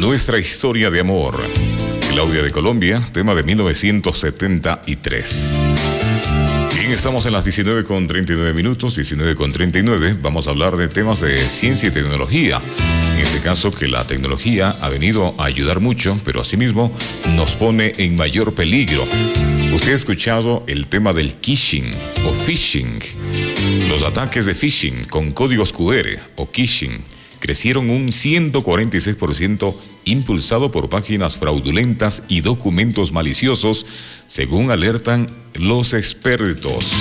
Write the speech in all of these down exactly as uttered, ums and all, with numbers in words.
Nuestra historia de amor. Claudia de Colombia, tema de mil novecientos setenta y tres. Bien, estamos en las diecinueve con treinta y nueve minutos, diecinueve con treinta y nueve. Vamos a hablar de temas de ciencia y tecnología. En este caso, que la tecnología ha venido a ayudar mucho, pero asimismo nos pone en mayor peligro. Usted ha escuchado el tema del phishing o phishing. Los ataques de phishing con códigos Q R o phishing crecieron un ciento cuarenta y seis por ciento, impulsado por páginas fraudulentas y documentos maliciosos, según alertan los expertos.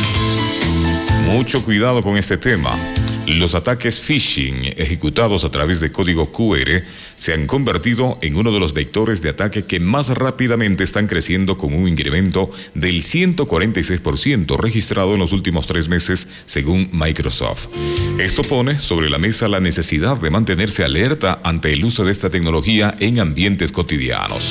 Mucho cuidado con este tema. Los ataques phishing ejecutados a través de código Q R se han convertido en uno de los vectores de ataque que más rápidamente están creciendo, con un incremento del ciento cuarenta y seis por ciento registrado en los últimos tres meses, según Microsoft. Esto pone sobre la mesa la necesidad de mantenerse alerta ante el uso de esta tecnología en ambientes cotidianos.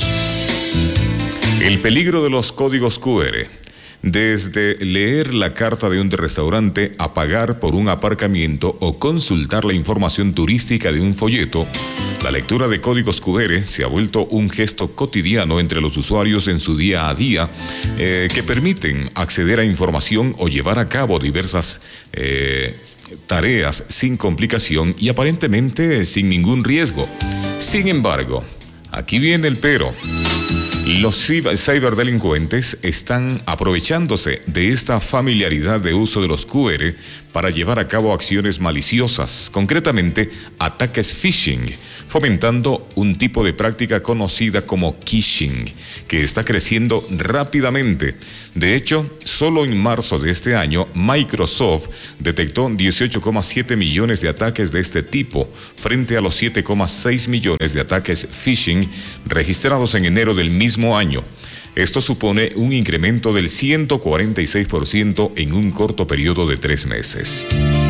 El peligro de los códigos Q R. Desde leer la carta de un restaurante a pagar por un aparcamiento o consultar la información turística de un folleto, la lectura de códigos Q R se ha vuelto un gesto cotidiano entre los usuarios en su día a día, eh, que permiten acceder a información o llevar a cabo diversas eh, tareas sin complicación y aparentemente sin ningún riesgo. Sin embargo, aquí viene el pero. Los ciberdelincuentes están aprovechándose de esta familiaridad de uso de los Q R para llevar a cabo acciones maliciosas, concretamente ataques phishing, fomentando un tipo de práctica conocida como phishing, que está creciendo rápidamente. De hecho, solo en marzo de este año, Microsoft detectó dieciocho coma siete millones de ataques de este tipo, frente a los siete coma seis millones de ataques phishing registrados en enero del mismo año. Esto supone un incremento del ciento cuarenta y seis por ciento en un corto periodo de tres meses.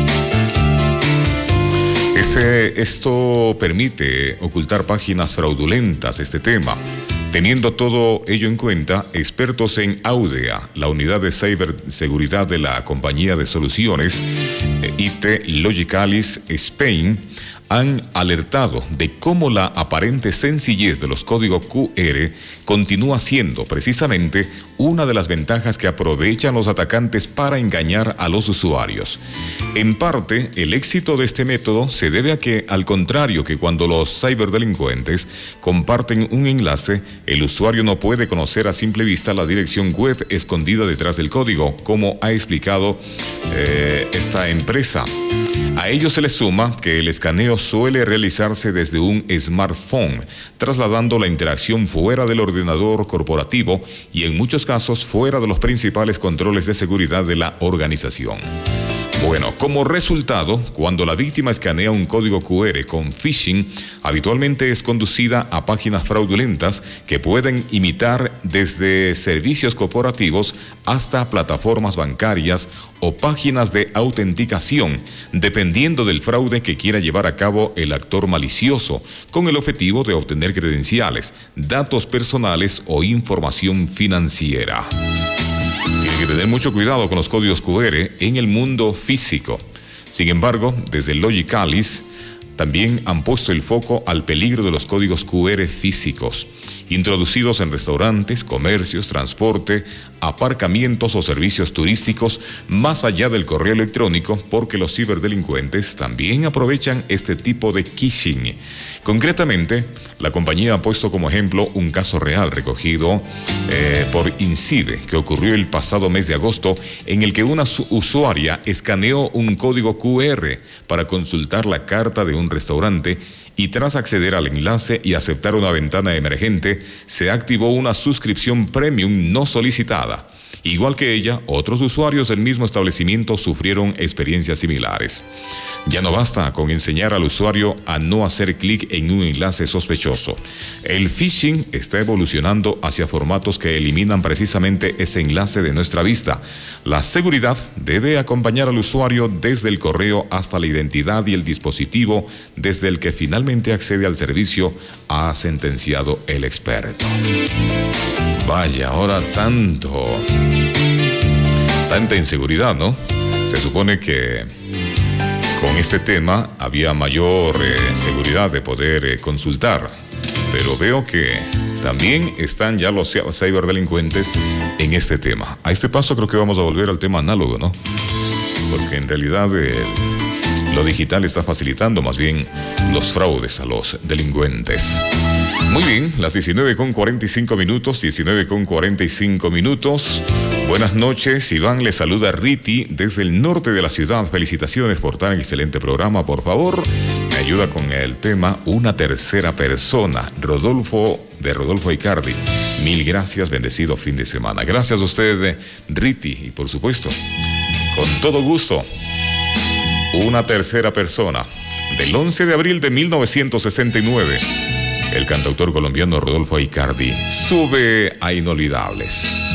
Este, esto permite ocultar páginas fraudulentas, este tema. Teniendo todo ello en cuenta, expertos en Audea, la unidad de ciberseguridad de la compañía de soluciones I T Logicalis Spain, han alertado de cómo la aparente sencillez de los códigos Q R continúa siendo precisamente una de las ventajas que aprovechan los atacantes para engañar a los usuarios. En parte, el éxito de este método se debe a que, al contrario que cuando los ciberdelincuentes comparten un enlace, el usuario no puede conocer a simple vista la dirección web escondida detrás del código, como ha explicado eh, esta empresa. A ello se le suma que el escaneo suele realizarse desde un smartphone, trasladando la interacción fuera del ordenador corporativo y en muchos casos fuera de los principales controles de seguridad de la organización. Bueno, como resultado, cuando la víctima escanea un código Q R con phishing, habitualmente es conducida a páginas fraudulentas que pueden imitar desde servicios corporativos hasta plataformas bancarias o páginas de autenticación, dependiendo del fraude que quiera llevar a cabo el actor malicioso, con el objetivo de obtener credenciales, datos personales o información financiera. Tiene que tener mucho cuidado con los códigos Q R en el mundo físico. Sin embargo, desde Logicalis también han puesto el foco al peligro de los códigos Q R físicos, introducidos en restaurantes, comercios, transporte, aparcamientos o servicios turísticos, más allá del correo electrónico, porque los ciberdelincuentes también aprovechan este tipo de phishing. Concretamente, la compañía ha puesto como ejemplo un caso real recogido eh, por Incide, que ocurrió el pasado mes de agosto, en el que una usuaria escaneó un código Q R para consultar la carta de un restaurante y, tras acceder al enlace y aceptar una ventana emergente, se activó una suscripción premium no solicitada. Igual que ella, otros usuarios del mismo establecimiento sufrieron experiencias similares. Ya no basta con enseñar al usuario a no hacer clic en un enlace sospechoso. El phishing está evolucionando hacia formatos que eliminan precisamente ese enlace de nuestra vista. La seguridad debe acompañar al usuario desde el correo hasta la identidad y el dispositivo desde el que finalmente accede al servicio, ha sentenciado el experto. Vaya, ahora tanto, tanta inseguridad, ¿no? Se supone que con este tema había mayor eh, seguridad de poder eh, consultar pero veo que también están ya los ciberdelincuentes en este tema. A este paso creo que vamos a volver al tema análogo, ¿no? Porque en realidad eh, lo digital está facilitando más bien los fraudes a los delincuentes. Muy bien, las diecinueve con cuarenta y cinco minutos, diecinueve con cuarenta y cinco minutos. Buenas noches, Iván le saluda a Riti desde el norte de la ciudad. Felicitaciones por tan excelente programa, por favor. Me ayuda con el tema Una tercera persona, Rodolfo, de Rodolfo Icardi. Mil gracias, bendecido fin de semana. Gracias a usted, Riti, y por supuesto, con todo gusto, Una tercera persona, del once de abril de mil novecientos sesenta y nueve. El cantautor colombiano Rodolfo Icardi sube a Inolvidables.